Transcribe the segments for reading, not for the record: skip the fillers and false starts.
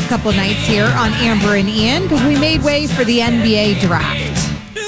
couple nights here on Amber and Ian because we made way for the NBA draft.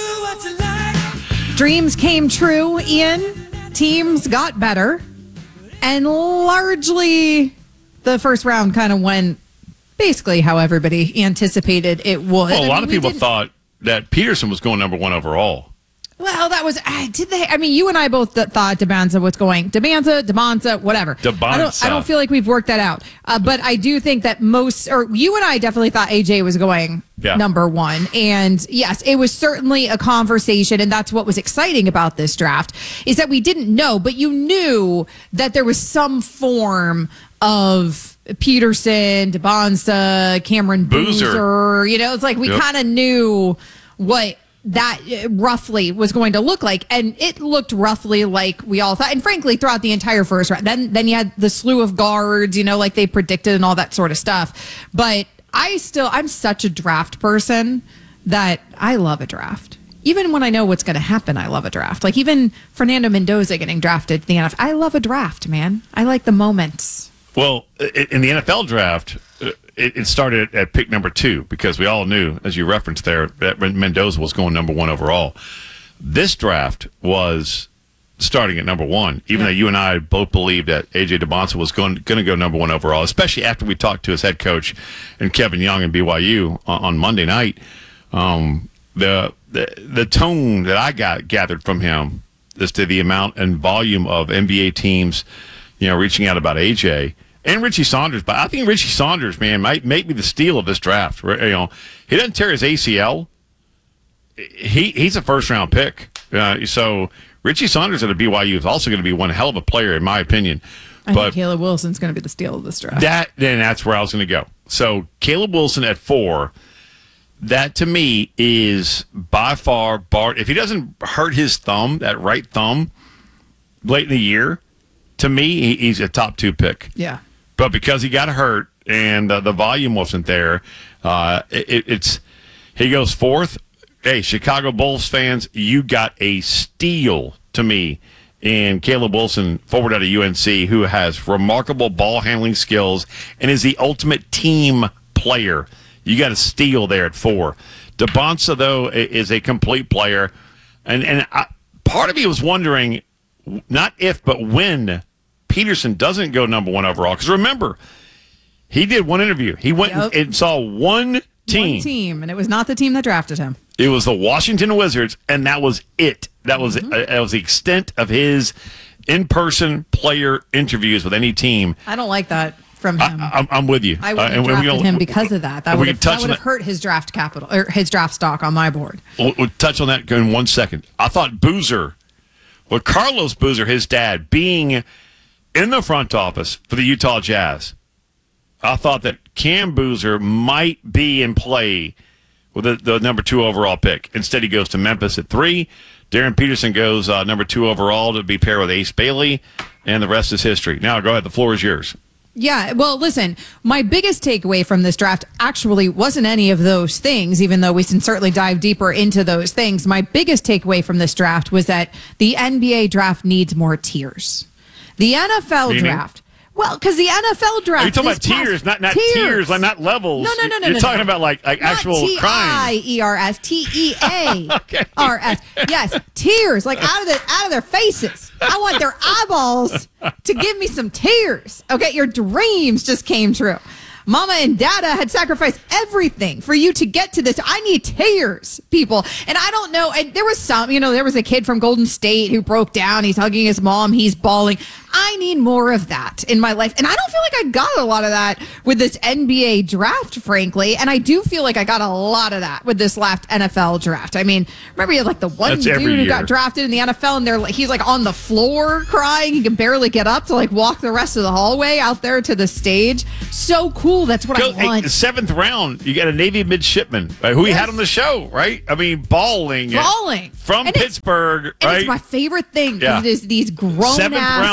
Dreams came true, Ian. Teams got better. And largely the first round kind of went basically how everybody anticipated it would. Well, a lot of people thought that Peterson was going number 1 overall. Well, that was, did they? I mean, you and I both thought Debanza was going. Debanza, whatever. Debanza. I don't feel like we've worked that out. But I do think that you and I definitely thought AJ was going number 1. And yes, it was certainly a conversation. And that's what was exciting about this draft is that we didn't know, but you knew that there was some form of Peterson, Debanza, Cameron Boozer. You know, it's like we kind of knew what that roughly was going to look like, and it looked roughly like we all thought, and frankly throughout the entire first round. Then you had the slew of guards, you know, like they predicted and all that sort of stuff. But I'm such a draft person that I love a draft. Even when I know what's going to happen, I love a draft. Like even Fernando Mendoza getting drafted to the NFL. I love a draft, man. I like the moments. Well, in the NFL draft, it started at pick number 2 because we all knew, as you referenced there, that Mendoza was going number 1 overall. This draft was starting at number 1, even though you and I both believed that A.J. Debanza was going to go number 1 overall, especially after we talked to his head coach and Kevin Young and BYU on Monday night. The tone that I gathered from him as to the amount and volume of NBA teams, you know, reaching out about A.J., and Richie Saunders, but I think Richie Saunders, man, might be the steal of this draft. You know, he doesn't tear his ACL. He's a first-round pick. So Richie Saunders at BYU is also going to be one hell of a player, in my opinion. I think Caleb Wilson's going to be the steal of this draft. That's where I was going to go. So Caleb Wilson at 4, that to me is by far, if he doesn't hurt his thumb, that right thumb, late in the year, to me, he's a top 2 pick. Yeah. But because he got hurt and the volume wasn't there, he goes 4th. Hey, Chicago Bulls fans, you got a steal to me in Caleb Wilson, forward out of UNC, who has remarkable ball handling skills and is the ultimate team player. You got a steal there at 4. Debanza, though, is a complete player. And part of me was wondering, not if, but when Peterson doesn't go number 1 overall. Because remember, he did one interview. He went and saw one team. One team, and it was not the team that drafted him. It was the Washington Wizards, and that was it. That was the extent of his in-person player interviews with any team. I don't like that from him. I'm with you. I wouldn't have drafted him because of that. That would have hurt his draft capital or his draft stock on my board. We'll touch on that in 1 second. I thought Boozer, Carlos Boozer, his dad, being in the front office for the Utah Jazz, I thought that Cam Boozer might be in play with the number 2 overall pick. Instead, he goes to Memphis at 3. Darren Peterson goes number 2 overall to be paired with Ace Bailey, and the rest is history. Now, go ahead. The floor is yours. Yeah, well, listen, my biggest takeaway from this draft actually wasn't any of those things, even though we can certainly dive deeper into those things. My biggest takeaway from this draft was that the NBA draft needs more tiers. The NFL draft. Well, because the NFL draft. You're talking about tiers, not tiers, like not levels. No. You're talking about like actual crime. T-I-E-R-S, T-E-A-R-S. Okay. Yes, tears, like out of their faces. I want their eyeballs to give me some tears. Okay, your dreams just came true. Mama and Dada had sacrificed everything for you to get to this. I need tears, people. And I don't know. And there was there was a kid from Golden State who broke down. He's hugging his mom. He's bawling. I need more of that in my life. And I don't feel like I got a lot of that with this NBA draft, frankly. And I do feel like I got a lot of that with this last NFL draft. I mean, remember you had like the one dude who got drafted in the NFL and he's like on the floor crying. He can barely get up to like walk the rest of the hallway out there to the stage. So cool. That's what I want. 7th round, you got a Navy midshipman who we had on the show, right? I mean, bawling from Pittsburgh, right? It's my favorite thing because it is these grown 7th rounder.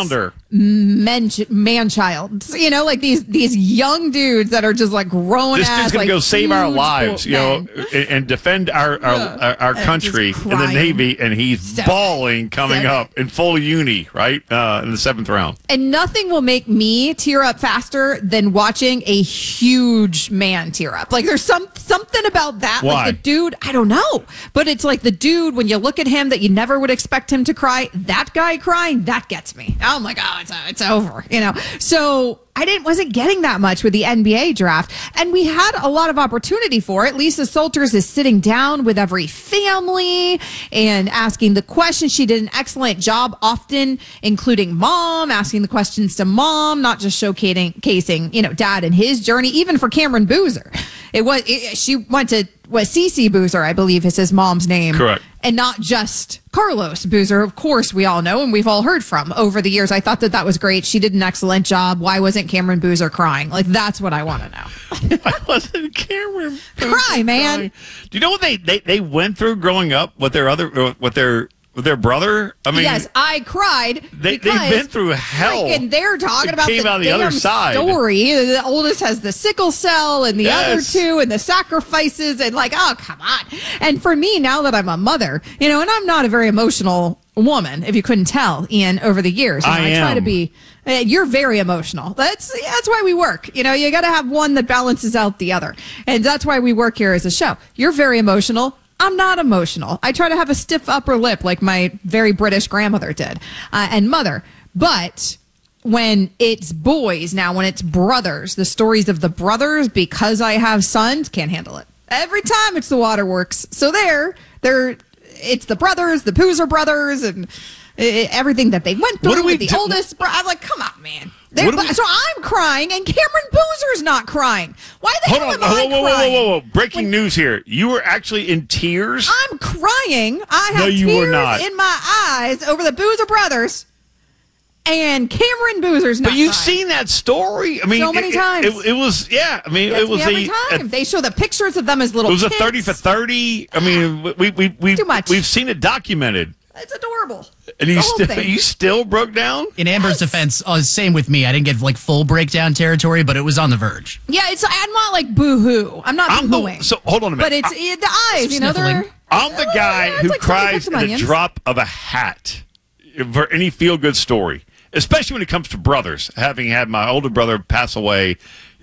man-childs, like these young dudes that are just like growing. This dude's gonna go save our lives, and defend our country in the Navy, and he's bawling coming up in full uni, right, in the 7th round. And nothing will make me tear up faster than watching a huge man tear up. Like there's something about that. Why? Like the dude, I don't know, but it's like the dude when you look at him that you never would expect him to cry. That guy crying, that gets me. Oh my God. It's over, So I wasn't getting that much with the NBA draft, and we had a lot of opportunity for it. Lisa Salters is sitting down with every family and asking the questions. She did an excellent job, often including mom, asking the questions to mom, not just showcasing, dad and his journey. Even for Cameron Boozer, she went to Cece Boozer, I believe is his mom's name, correct, and not just Carlos Boozer. Of course, we all know and we've all heard from over the years. I thought that was great. She did an excellent job. Why wasn't Cameron Boozer crying? Like that's what I want to know. Why wasn't Cameron Boozer cry, man? Crying? Do you know what they went through growing up with their brother? I mean, yes, I cried. They've been through hell. And they're talking about the other side story. The oldest has the sickle cell, and the other two, and the sacrifices, and like, oh, come on. And for me, now that I'm a mother, and I'm not a very emotional woman, if you couldn't tell, Ian, over the years. I try to be. You're very emotional. That's why we work. You got to have one that balances out the other, and that's why we work here as a show. You're very emotional. I'm not emotional. I try to have a stiff upper lip like my very British grandmother did and mother. But when it's boys, now when it's brothers, the stories of the brothers, because I have sons, can't handle it. Every time it's the waterworks. So it's the brothers, the Boozer brothers, and everything that they went through with the oldest. I'm like, come on, man. So I'm crying, and Cameron Boozer's not crying. Why the hell am I crying? Whoa. Breaking news here. You were actually in tears? I'm crying. I have tears in my eyes over the Boozer brothers, and Cameron Boozer's not But you've crying. Seen that story? I mean, so many times. It was, yeah. I mean, it was every time. They show the pictures of them as little kids. It was a 30 for 30. I mean, we've seen it documented. It's adorable. And you still broke down? In Amber's defense, same with me. I didn't get like full breakdown territory, but it was on the verge. Yeah, I'm not like boo-hoo. I'm not boo-hooing. So hold on a minute. But it's the eyes, I'm the guy who cries at the drop of a hat for any feel-good story, especially when it comes to brothers. Having had my older brother pass away,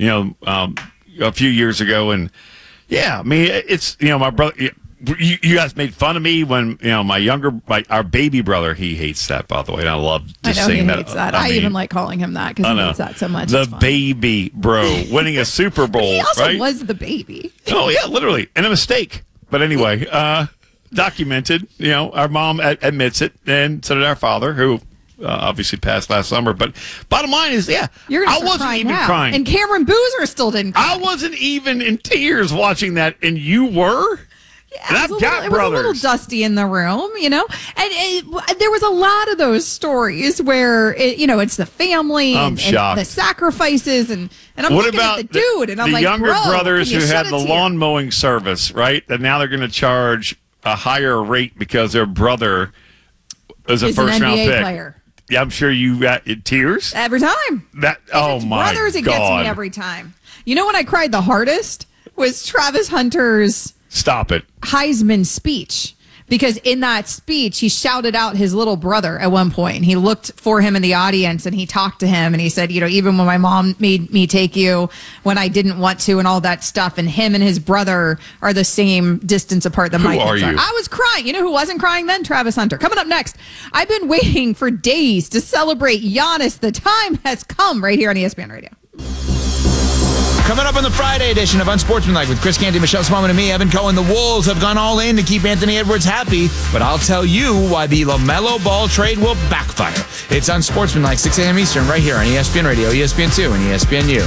a few years ago, and yeah, I mean, it's my brother. You guys made fun of me when our baby brother. He hates that, by the way. And I love just saying that. Hates that. I even like calling him that because he hates that so much. The baby bro winning a Super Bowl. He also was the baby. Oh yeah, literally, and a mistake. But anyway, documented. Our mom admits it, and so did our father, who obviously passed last summer. But bottom line is, I wasn't even crying, and Cameron Boozer still didn't cry. I wasn't even in tears watching that, and you were. And I've got brothers. It was a little dusty in the room, and there was a lot of those stories where it's the family and the sacrifices, and I'm looking at the dude, and I'm like, the younger brothers who had the lawn mowing service, right? And now they're going to charge a higher rate because their brother is a first round pick. Player. Yeah, I'm sure you got tears every time. Oh my brothers, it gets me every time. When I cried the hardest was Travis Hunter's. Stop it. Heisman speech, because in that speech, he shouted out his little brother at one point. He looked for him in the audience and he talked to him and he said, even when my mom made me take you when I didn't want to and all that stuff. And him and his brother are the same distance apart that my kids are. I was crying. Who wasn't crying then? Travis Hunter. Coming up next, I've been waiting for days to celebrate Giannis. The time has come right here on ESPN Radio. Coming up on the Friday edition of Unsportsmanlike with Chris Canty, Michelle Smallman, and me, Evan Cohen. The Wolves have gone all in to keep Anthony Edwards happy, but I'll tell you why the LaMelo Ball trade will backfire. It's Unsportsmanlike, 6 a.m. Eastern, right here on ESPN Radio, ESPN2, and ESPNU.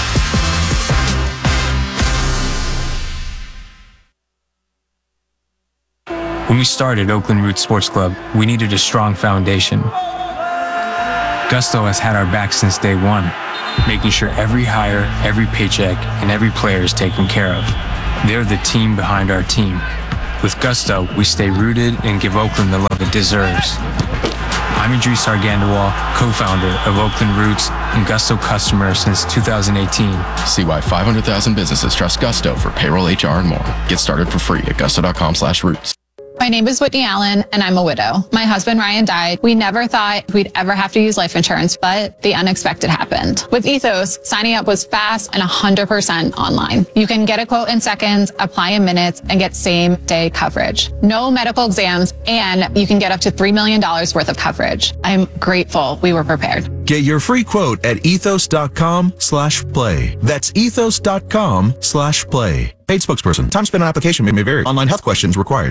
When we started Oakland Roots Sports Club, we needed a strong foundation. Gusto has had our back since day one, making sure every hire, every paycheck, and every player is taken care of. They're the team behind our team. With Gusto, we stay rooted and give Oakland the love it deserves. I'm Idris Argandawal, co-founder of Oakland Roots and Gusto customer since 2018. See why 500,000 businesses trust Gusto for payroll, HR, and more. Get started for free at gusto.com/roots. My name is Whitney Allen, and I'm a widow. My husband, Ryan, died. We never thought we'd ever have to use life insurance, but the unexpected happened. With Ethos, signing up was fast and 100% online. You can get a quote in seconds, apply in minutes, and get same-day coverage. No medical exams, and you can get up to $3 million worth of coverage. I'm grateful we were prepared. Get your free quote at ethos.com/play. That's ethos.com/play. Paid spokesperson. Time spent on application may vary. Online health questions required.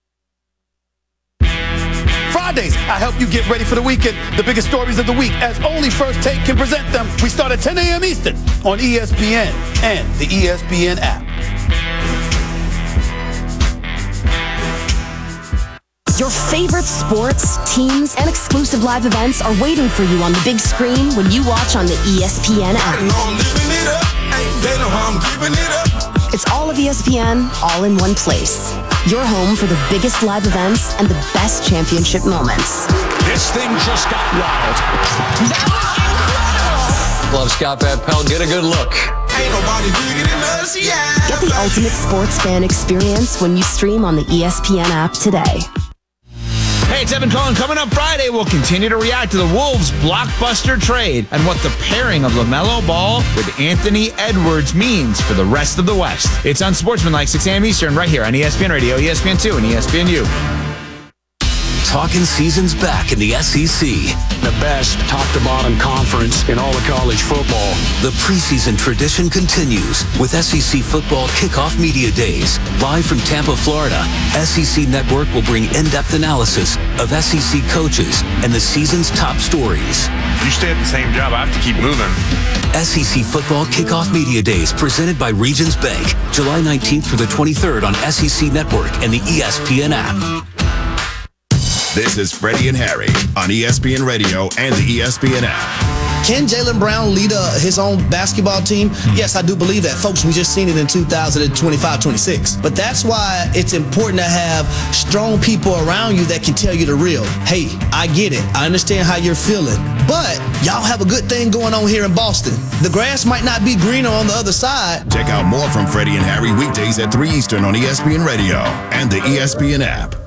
Fridays, I help you get ready for the weekend. The biggest stories of the week, as only First Take can present them. We start at 10 a.m. Eastern on ESPN and the ESPN app. Your favorite sports, teams, and exclusive live events are waiting for you on the big screen when you watch on the ESPN app. It's all of ESPN, all in one place. Your home for the biggest live events and the best championship moments. This thing just got wild. That was incredible! Love Scott Van Pelt. Get a good look. Ain't nobody bigger than us, yeah. Get the ultimate sports fan experience when you stream on the ESPN app today. Hey, it's Evan Cohen. Coming up Friday, we'll continue to react to the Wolves' blockbuster trade and what the pairing of LaMelo Ball with Anthony Edwards means for the rest of the West. It's Unsportsmanlike, 6 a.m. Eastern, right here on ESPN Radio, ESPN2, and ESPNU. Talking season's back in the SEC. The best top-to-bottom conference in all of college football. The preseason tradition continues with SEC Football Kickoff Media Days. Live from Tampa, Florida, SEC Network will bring in-depth analysis of SEC coaches and the season's top stories. You stay at the same job, I have to keep moving. SEC Football Kickoff Media Days presented by Regions Bank. July 19th through the 23rd on SEC Network and the ESPN app. This is Freddie and Harry on ESPN Radio and the ESPN app. Can Jaylen Brown lead his own basketball team? Yes, I do believe that. Folks, we just seen it in 2025-26. But that's why it's important to have strong people around you that can tell you the real. Hey, I get it. I understand how you're feeling. But y'all have a good thing going on here in Boston. The grass might not be greener on the other side. Check out more from Freddie and Harry weekdays at 3 Eastern on ESPN Radio and the ESPN app.